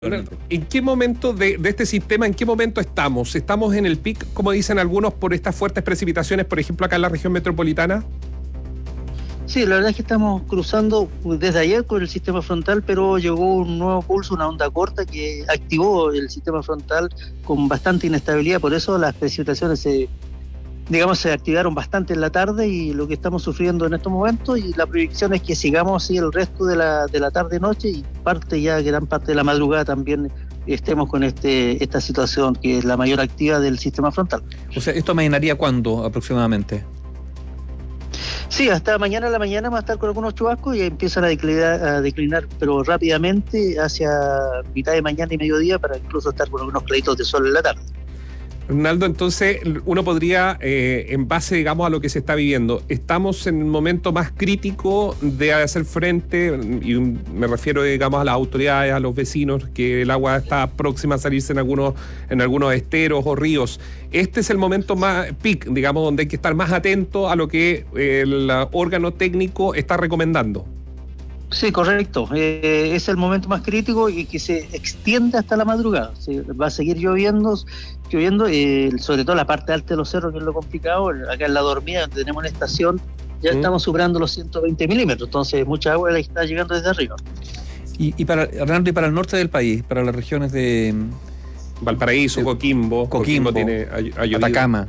¿En qué momento de este sistema, en qué momento estamos? ¿Estamos en el pic, como dicen algunos, por estas fuertes precipitaciones, por ejemplo, acá en la región metropolitana? Sí, la verdad es que estamos cruzando desde ayer con el sistema frontal, pero llegó un nuevo pulso, una onda corta que activó el sistema frontal con bastante inestabilidad. Por eso las precipitaciones se activaron bastante en la tarde, y lo que estamos sufriendo en estos momentos, y la proyección es que sigamos así el resto de la tarde-noche, y gran parte de la madrugada también estemos con esta situación que es la mayor actividad del sistema frontal. O sea, ¿esto mañanaría cuándo aproximadamente? Sí, hasta mañana a la mañana va a estar con algunos chubascos y empiezan a declinar, pero rápidamente hacia mitad de mañana y mediodía, para incluso estar con algunos claritos de sol en la tarde. Ronaldo, entonces uno podría, en base, digamos, a lo que se está viviendo, estamos en el momento más crítico de hacer frente, y me refiero, digamos, a las autoridades, a los vecinos, que el agua está próxima a salirse en algunos esteros o ríos. Este es el momento más peak, digamos, donde hay que estar más atento a lo que el órgano técnico está recomendando. Sí, correcto. Es el momento más crítico y que se extiende hasta la madrugada. Va a seguir lloviendo, sobre todo la parte alta de los cerros, que es lo complicado. Acá en La Dormida, donde tenemos una estación, ya estamos superando los 120 milímetros, entonces mucha agua está llegando desde arriba. Y para Hernando, y para el norte del país, para las regiones de Valparaíso, Coquimbo tiene Atacama.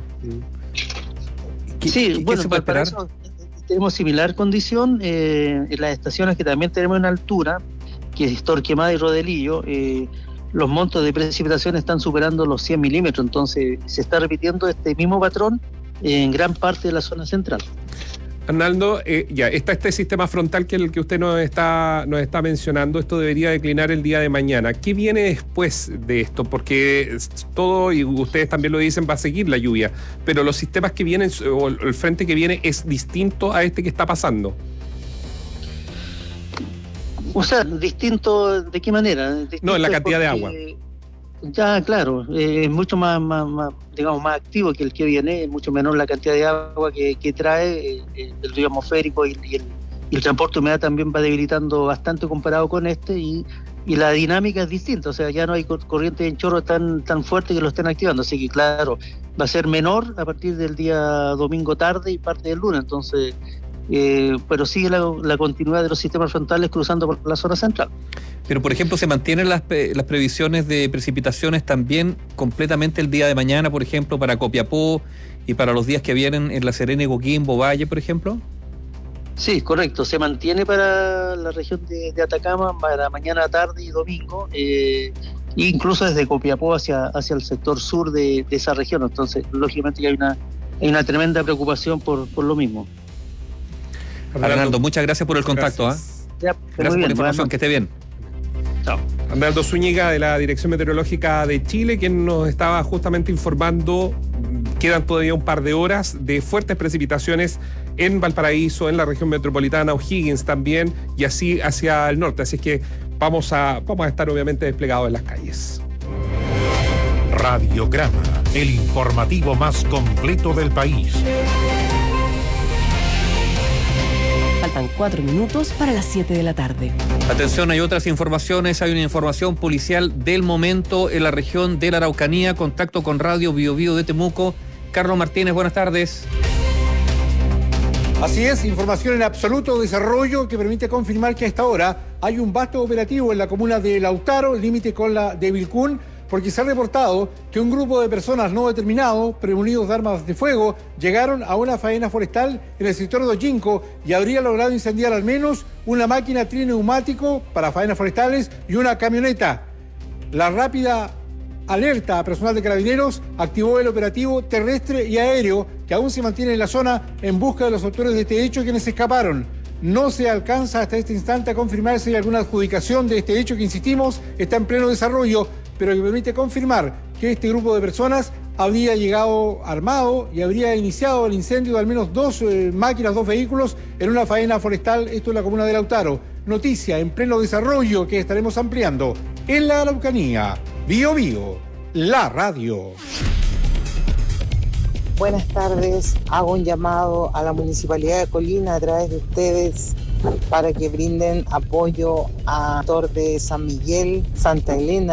Sí, bueno, para eso tenemos similar condición en las estaciones que también tenemos en altura, que es Torquemada y Rodelillo. Los montos de precipitación están superando los 100 milímetros, entonces se está repitiendo este mismo patrón en gran parte de la zona central. Arnaldo, ya está este sistema frontal que es el que usted nos está mencionando. Esto debería declinar el día de mañana. ¿Qué viene después de esto? Porque todo, y ustedes también lo dicen, va a seguir la lluvia, pero los sistemas que vienen, o el frente que viene, es distinto a este que está pasando. O sea, ¿distinto de qué manera? No, en la cantidad de agua. Ya, claro, es mucho más activo que el que viene, es mucho menor la cantidad de agua que trae el río atmosférico, y el transporte de humedad también va debilitando bastante comparado con este, y la dinámica es distinta. O sea, ya no hay corrientes en chorro tan fuerte que lo estén activando, así que claro, va a ser menor a partir del día domingo tarde y parte del lunes, entonces pero sigue la continuidad de los sistemas frontales cruzando por la zona central. Pero, por ejemplo, ¿se mantienen las previsiones de precipitaciones también completamente el día de mañana, por ejemplo, para Copiapó y para los días que vienen en La Serena y Coquimbo, Valle, por ejemplo? Sí, correcto. Se mantiene para la región de Atacama para mañana, tarde y domingo, incluso desde Copiapó hacia el sector sur de esa región. Entonces, lógicamente que hay una tremenda preocupación por lo mismo. Arnaldo, muchas gracias por el contacto. Gracias por la información, que esté bien. Chao. Arnaldo Zúñiga, de la Dirección Meteorológica de Chile, quien nos estaba justamente informando. Quedan todavía un par de horas de fuertes precipitaciones en Valparaíso, en la región metropolitana, O'Higgins también, y así hacia el norte. Así es que vamos a estar obviamente desplegados en las calles. Radiograma, el informativo más completo del país. Faltan 4 minutos para las 7 de la tarde. Atención, hay otras informaciones. Hay una información policial del momento en la región de la Araucanía. Contacto con Radio Bio Bio de Temuco. Carlos Martínez, buenas tardes. Así es, información en absoluto desarrollo que permite confirmar que a esta hora hay un vasto operativo en la comuna de Lautaro, límite con la de Vilcún, porque se ha reportado que un grupo de personas no determinados, premunidos de armas de fuego, llegaron a una faena forestal en el sector de Ochinco y habrían logrado incendiar al menos una máquina trineumático para faenas forestales y una camioneta. La rápida alerta a personal de Carabineros activó el operativo terrestre y aéreo que aún se mantiene en la zona en busca de los autores de este hecho, quienes escaparon. No se alcanza hasta este instante a confirmar si hay alguna adjudicación de este hecho que, insistimos, está en pleno desarrollo, pero que permite confirmar que este grupo de personas habría llegado armado y habría iniciado el incendio de al menos 2 máquinas, 2 vehículos en una faena forestal, esto en la comuna de Lautaro. Noticia en pleno desarrollo que estaremos ampliando en la Araucanía. Bio Bio, la radio. Buenas tardes, hago un llamado a la Municipalidad de Colina a través de ustedes para que brinden apoyo a Tor de San Miguel, Santa Elena,